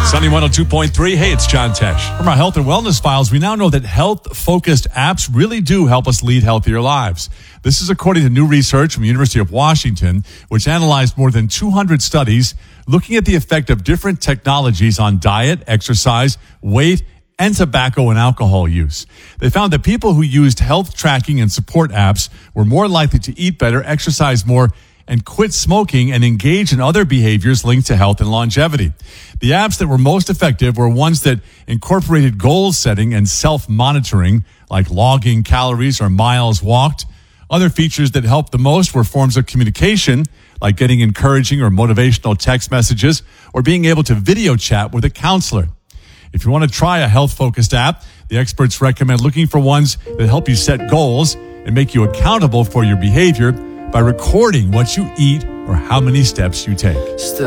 Sunny 102.3. Hey, it's John Tesh. From our health and wellness files, we now know that health-focused apps really do help us lead healthier lives. This is according to new research from the University of Washington, which analyzed more than 200 studies looking at the effect of different technologies on diet, exercise, weight, and tobacco and alcohol use. They found that people who used health tracking and support apps were more likely to eat better, exercise more, and quit smoking and engage in other behaviors linked to health and longevity. The apps that were most effective were ones that incorporated goal setting and self-monitoring, like logging calories or miles walked. Other features that helped the most were forms of communication, like getting encouraging or motivational text messages, or being able to video chat with a counselor. If you want to try a health-focused app, the experts recommend looking for ones that help you set goals and make you accountable for your behavior by recording what you eat or how many steps you take.